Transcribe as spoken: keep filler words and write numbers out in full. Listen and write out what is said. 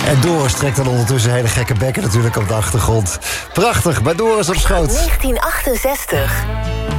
En Doris trekt dan ondertussen hele gekke bekken natuurlijk op de achtergrond. Prachtig, bij Doris op schoot. negentien achtenzestig.